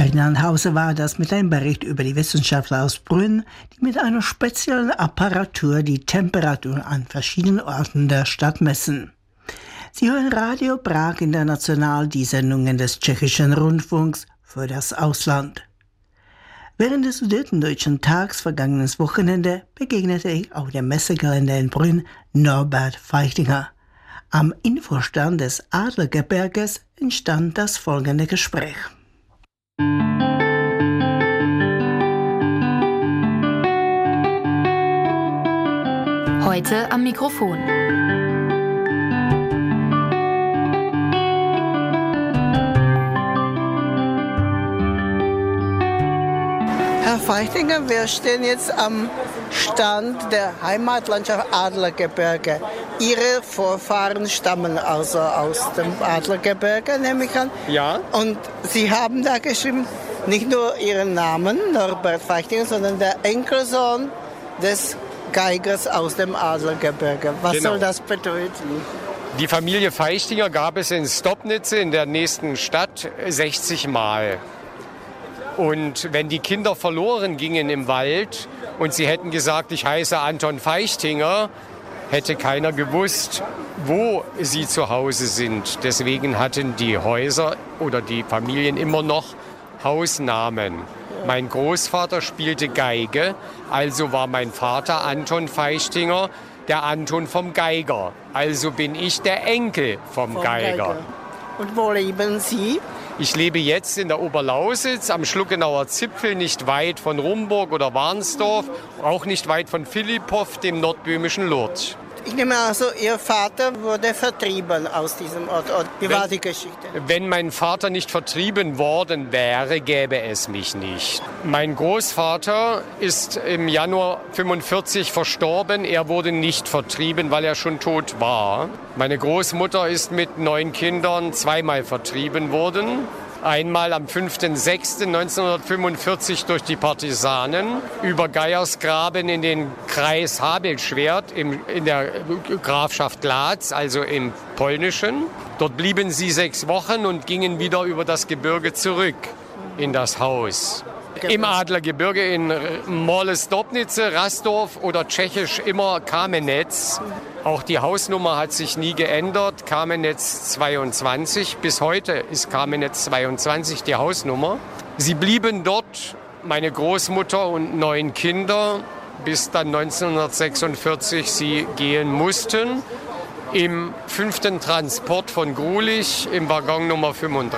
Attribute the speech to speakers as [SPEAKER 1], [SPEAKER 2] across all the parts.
[SPEAKER 1] Ferdinand Hauser war das mit einem Bericht über die Wissenschaftler aus Brünn, die mit einer speziellen Apparatur die Temperatur an verschiedenen Orten der Stadt messen. Sie hören Radio Prag International, die Sendungen des tschechischen Rundfunks für das Ausland. Während des Sudetendeutschen Tags vergangenes Wochenende begegnete ich auf dem Messegelände in Brünn Norbert Feichtinger. Am Infostand des Adlergebirges entstand das folgende Gespräch.
[SPEAKER 2] Heute am Mikrofon.
[SPEAKER 3] Herr Feichtinger, wir stehen jetzt am Stand der Heimatlandschaft Adlergebirge. Ihre Vorfahren stammen also aus dem Adlergebirge, nehme ich an.
[SPEAKER 4] Ja.
[SPEAKER 3] Und Sie haben da geschrieben, nicht nur Ihren Namen, Norbert Feichtinger, sondern der Enkelsohn des Geigers aus dem Adlergebirge. Was soll das bedeuten?
[SPEAKER 4] Die Familie Feichtinger gab es in Stopnice, in der nächsten Stadt, 60 Mal. Und wenn die Kinder verloren gingen im Wald und sie hätten gesagt, ich heiße Anton Feichtinger, hätte keiner gewusst, wo sie zu Hause sind. Deswegen hatten die Häuser oder die Familien immer noch Hausnamen. Mein Großvater spielte Geige, also war mein Vater Anton Feichtinger der Anton vom Geiger. Also bin ich der Enkel vom Geiger.
[SPEAKER 3] Und wo leben Sie?
[SPEAKER 4] Ich lebe jetzt in der Oberlausitz am Schluckenauer Zipfel, nicht weit von Rumburg oder Warnsdorf, auch nicht weit von Philippow, dem nordböhmischen Lourdes.
[SPEAKER 3] Ich nehme also, Ihr Vater wurde vertrieben aus diesem Ort. Wie war die Geschichte?
[SPEAKER 4] Wenn mein Vater nicht vertrieben worden wäre, gäbe es mich nicht. Mein Großvater ist im Januar 1945 verstorben. Er wurde nicht vertrieben, weil er schon tot war. Meine Großmutter ist mit 9 Kindern zweimal vertrieben worden. Einmal am 5.6.1945 durch die Partisanen über Geiersgraben in den Kreis Habelschwert in der Grafschaft Glatz, also im Polnischen. Dort blieben sie 6 Wochen und gingen wieder über das Gebirge zurück in das Haus. Im Adlergebirge in Morle-Stopnice, Rasdorf oder tschechisch immer Kamenec. Auch die Hausnummer hat sich nie geändert, Kamenec 22. Bis heute ist Kamenec 22 die Hausnummer. Sie blieben dort, meine Großmutter und 9 Kinder, bis dann 1946 sie gehen mussten. Im 5. Transport von Grulich im Waggon Nummer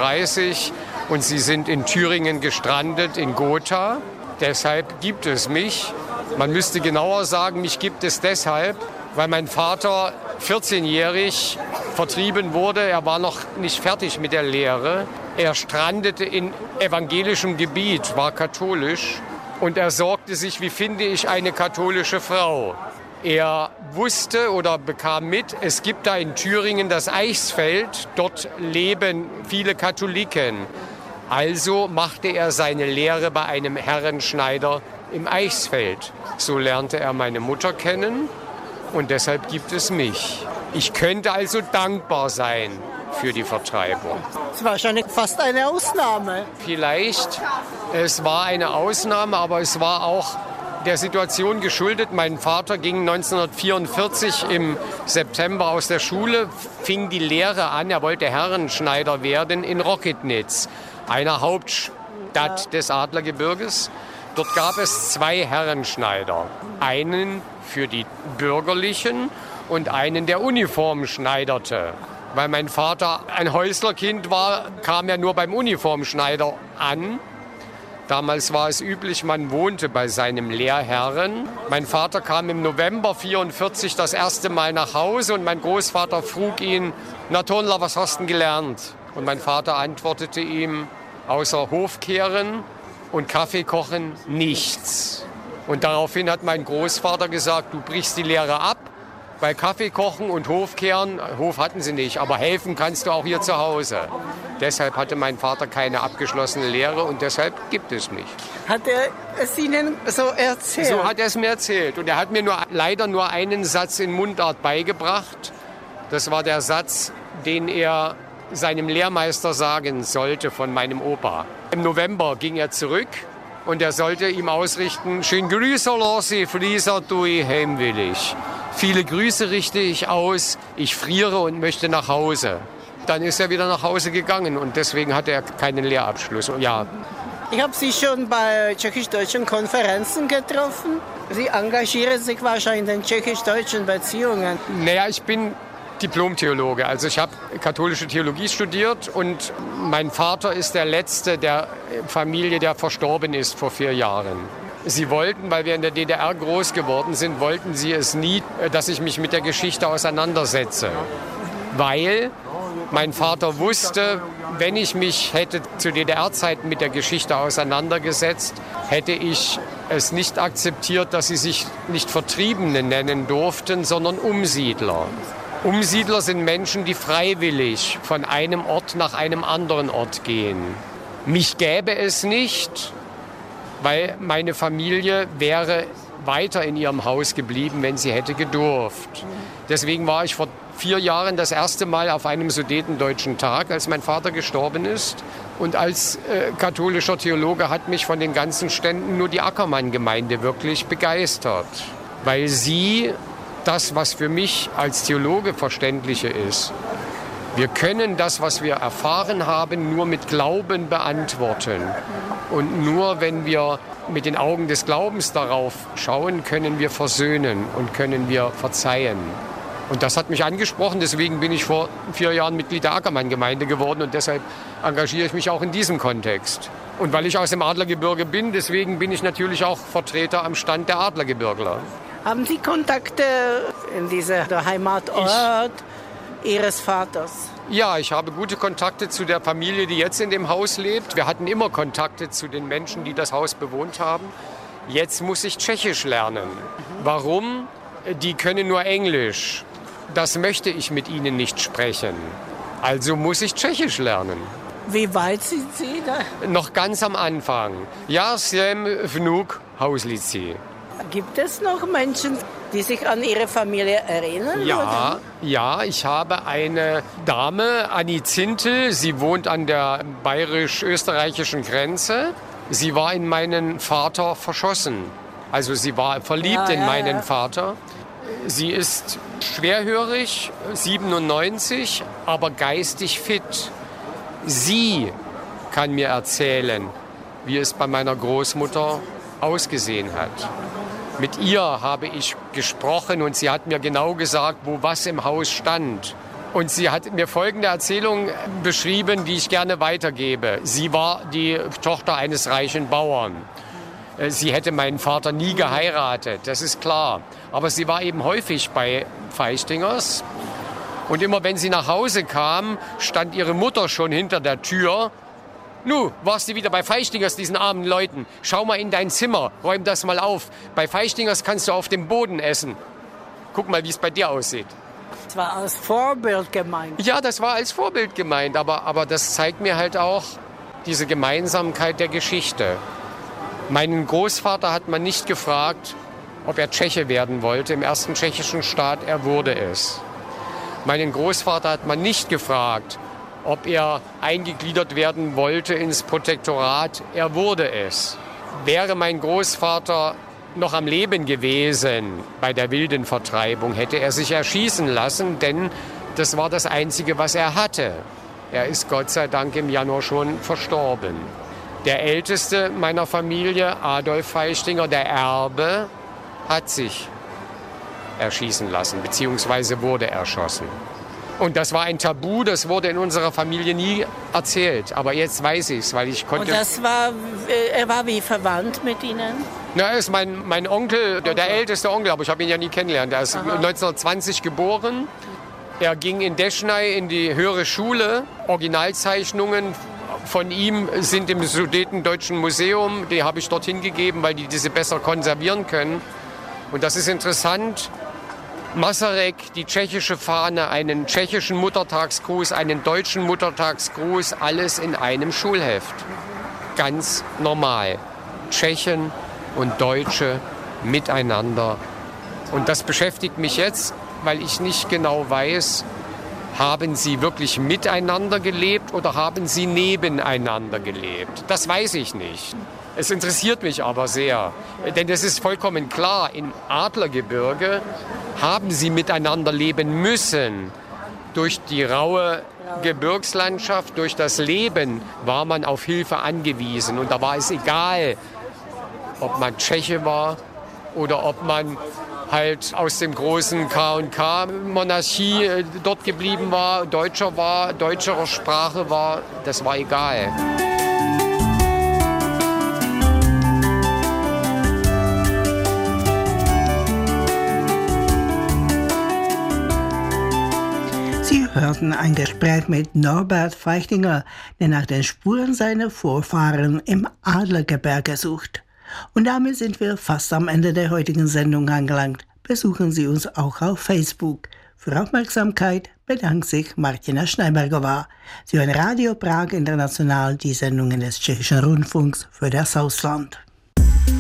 [SPEAKER 4] 35 und sie sind in Thüringen gestrandet, in Gotha. Deshalb gibt es mich. Man müsste genauer sagen, mich gibt es deshalb, weil mein Vater 14-jährig vertrieben wurde. Er war noch nicht fertig mit der Lehre. Er strandete in evangelischem Gebiet, war katholisch und er sorgte sich, wie finde ich eine katholische Frau. Er wusste oder bekam mit, es gibt da in Thüringen das Eichsfeld, dort leben viele Katholiken. Also machte er seine Lehre bei einem Herrenschneider im Eichsfeld. So lernte er meine Mutter kennen und deshalb gibt es mich. Ich könnte also dankbar sein für die Vertreibung.
[SPEAKER 3] Das war wahrscheinlich fast eine Ausnahme.
[SPEAKER 4] Vielleicht, es war eine Ausnahme, aber es war auch der Situation geschuldet. Mein Vater ging 1944 im September aus der Schule, fing die Lehre an. Er wollte Herrenschneider werden in Rocketnitz, einer Hauptstadt des Adlergebirges. Dort gab es 2 Herrenschneider. Einen für die Bürgerlichen und einen, der Uniformen schneiderte. Weil mein Vater ein Häuslerkind war, kam er nur beim Uniformschneider an. Damals war es üblich, man wohnte bei seinem Lehrherren. Mein Vater kam im November 1944 das erste Mal nach Hause und mein Großvater frug ihn, na Tonler, was hast du denn gelernt? Und mein Vater antwortete ihm, außer Hofkehren und Kaffee kochen, nichts. Und daraufhin hat mein Großvater gesagt, du brichst die Lehre ab, weil Kaffee kochen und Hofkehren, Hof hatten sie nicht, aber helfen kannst du auch hier zu Hause. Deshalb hatte mein Vater keine abgeschlossene Lehre und deshalb gibt es mich.
[SPEAKER 3] Hat er es Ihnen so erzählt?
[SPEAKER 4] So hat er es mir erzählt. Und er hat mir leider nur einen Satz in Mundart beigebracht. Das war der Satz, den er seinem Lehrmeister sagen sollte von meinem Opa. Im November ging er zurück und er sollte ihm ausrichten, schön Grüße, Lossi, Fließer, Dui, heimwillig. Viele Grüße richte ich aus, ich friere und möchte nach Hause. Dann ist er wieder nach Hause gegangen und deswegen hatte er keinen Lehrabschluss. Ja.
[SPEAKER 3] Ich habe Sie schon bei tschechisch-deutschen Konferenzen getroffen. Sie engagieren sich wahrscheinlich in den tschechisch-deutschen Beziehungen.
[SPEAKER 4] Naja, ich bin Diplom-Theologe. Also ich habe katholische Theologie studiert und mein Vater ist der Letzte der Familie, der verstorben ist vor 4 Jahren. Sie wollten, weil wir in der DDR groß geworden sind, wollten sie es nie, dass ich mich mit der Geschichte auseinandersetze. Weil mein Vater wusste, wenn ich mich hätte zu DDR-Zeiten mit der Geschichte auseinandergesetzt, hätte ich es nicht akzeptiert, dass sie sich nicht Vertriebene nennen durften, sondern Umsiedler. Umsiedler sind Menschen, die freiwillig von einem Ort nach einem anderen Ort gehen. Mich gäbe es nicht, weil meine Familie wäre weiter in ihrem Haus geblieben, wenn sie hätte gedurft. Deswegen war ich vor 4 Jahren das erste Mal auf einem Sudetendeutschen Tag, als mein Vater gestorben ist. Und als katholischer Theologe hat mich von den ganzen Ständen nur die Ackermann-Gemeinde wirklich begeistert. Weil sie das, was für mich als Theologe verständliche ist, wir können das, was wir erfahren haben, nur mit Glauben beantworten. Und nur wenn wir mit den Augen des Glaubens darauf schauen, können wir versöhnen und können wir verzeihen. Und das hat mich angesprochen, deswegen bin ich vor 4 Jahren Mitglied der Ackermann-Gemeinde geworden und deshalb engagiere ich mich auch in diesem Kontext. Und weil ich aus dem Adlergebirge bin, deswegen bin ich natürlich auch Vertreter am Stand der Adlergebirgler.
[SPEAKER 3] Haben Sie Kontakte in dieser Heimatort Ihres Vaters?
[SPEAKER 4] Ja, ich habe gute Kontakte zu der Familie, die jetzt in dem Haus lebt. Wir hatten immer Kontakte zu den Menschen, die das Haus bewohnt haben. Jetzt muss ich Tschechisch lernen. Warum? Die können nur Englisch. Das möchte ich mit ihnen nicht sprechen. Also muss ich Tschechisch lernen.
[SPEAKER 3] Wie weit sind Sie da?
[SPEAKER 4] Noch ganz am Anfang. Ja, jsem vnuk Hauslici.
[SPEAKER 3] Gibt es noch Menschen, die sich an ihre Familie erinnern?
[SPEAKER 4] Ja, ich habe eine Dame, Anni Zintel. Sie wohnt an der bayerisch-österreichischen Grenze. Sie war in meinen Vater verschossen. Also sie war verliebt in meinen Vater. Sie ist schwerhörig, 97, aber geistig fit. Sie kann mir erzählen, wie es bei meiner Großmutter ausgesehen hat. Mit ihr habe ich gesprochen und sie hat mir genau gesagt, wo was im Haus stand. Und sie hat mir folgende Erzählung beschrieben, die ich gerne weitergebe. Sie war die Tochter eines reichen Bauern. Sie hätte meinen Vater nie geheiratet, das ist klar. Aber sie war eben häufig bei Feistingers. Und immer wenn sie nach Hause kam, stand ihre Mutter schon hinter der Tür. Nu, warst du wieder bei Feistingers, diesen armen Leuten. Schau mal in dein Zimmer, räum das mal auf. Bei Feistingers kannst du auf dem Boden essen. Guck mal, wie es bei dir aussieht.
[SPEAKER 3] Das war als Vorbild gemeint.
[SPEAKER 4] Ja, das war als Vorbild gemeint, aber das zeigt mir halt auch diese Gemeinsamkeit der Geschichte. Meinen Großvater hat man nicht gefragt, ob er Tscheche werden wollte im ersten tschechischen Staat. Er wurde es. Meinen Großvater hat man nicht gefragt, ob er eingegliedert werden wollte ins Protektorat. Er wurde es. Wäre mein Großvater noch am Leben gewesen bei der Wildenvertreibung, hätte er sich erschießen lassen, denn das war das Einzige, was er hatte. Er ist Gott sei Dank im Januar schon verstorben. Der Älteste meiner Familie, Adolf Feistinger, der Erbe, hat sich erschießen lassen, beziehungsweise wurde erschossen. Und das war ein Tabu, das wurde in unserer Familie nie erzählt. Aber jetzt weiß ich es, weil ich konnte...
[SPEAKER 3] Und er war wie verwandt mit Ihnen?
[SPEAKER 4] Na, er ist mein Onkel, der älteste Onkel, aber ich habe ihn ja nie kennengelernt. Er ist 1920 geboren. Er ging in Deschnei in die höhere Schule. Originalzeichnungen von ihm sind im Sudetendeutschen Museum. Die habe ich dorthin gegeben, weil die diese besser konservieren können. Und das ist interessant. Masaryk, die tschechische Fahne, einen tschechischen Muttertagsgruß, einen deutschen Muttertagsgruß, alles in einem Schulheft. Ganz normal. Tschechen und Deutsche miteinander. Und das beschäftigt mich jetzt, weil ich nicht genau weiß, Haben sie wirklich miteinander gelebt oder haben sie nebeneinander gelebt? Das weiß ich nicht. Es interessiert mich aber sehr, denn es ist vollkommen klar, im Adlergebirge haben sie miteinander leben müssen. Durch die raue Gebirgslandschaft, durch das Leben war man auf Hilfe angewiesen. Und da war es egal, ob man Tscheche war oder ob man halt aus dem großen K&K-Monarchie dort geblieben war, deutscherer Sprache war, das war egal.
[SPEAKER 1] Sie hörten ein Gespräch mit Norbert Feichtinger, der nach den Spuren seiner Vorfahren im Adlergebirge sucht. Und damit sind wir fast am Ende der heutigen Sendung angelangt. Besuchen Sie uns auch auf Facebook. Für Aufmerksamkeit bedankt sich Martina Schneiberger. Sie hören Radio Prag International, die Sendungen des Tschechischen Rundfunks für das Ausland.